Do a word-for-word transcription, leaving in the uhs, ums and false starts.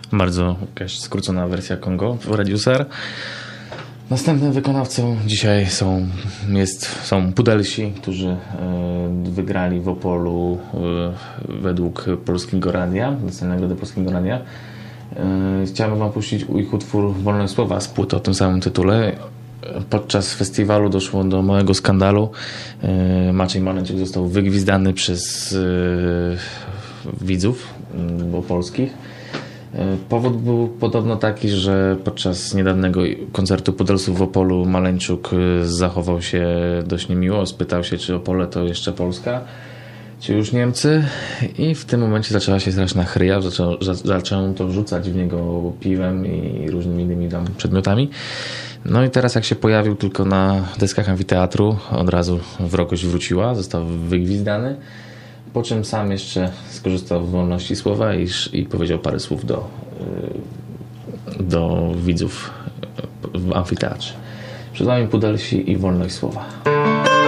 Bardzo jakaś skrócona wersja Kongo w Reducer. Następnym wykonawcą dzisiaj są, jest, są Pudelsi, którzy y, wygrali w Opolu y, według Polskiego Radia, dostali nagrodę Polskiego Radia. Y, chciałbym wam puścić ich utwór Wolność Słowa z płyty o tym samym tytule. Podczas festiwalu doszło do małego skandalu. Y, Maciej Maleńczuk został wygwizdany przez y, widzów y, polskich. Powód był podobno taki, że podczas niedawnego koncertu Pudelsów w Opolu Maleńczuk zachował się dość niemiło, spytał się, czy Opole to jeszcze Polska, czy już Niemcy, i w tym momencie zaczęła się straszna chryja, zaczęło, zaczęło to wrzucać w niego piwem i różnymi innymi tam przedmiotami. No i teraz jak się pojawił tylko na deskach amfiteatru, od razu wrogość wróciła, został wygwizdany. Po czym sam jeszcze skorzystał z wolności słowa i, i powiedział parę słów do, do widzów w amfiteatrze. Przed wami Pudelsi i Wolność Słowa.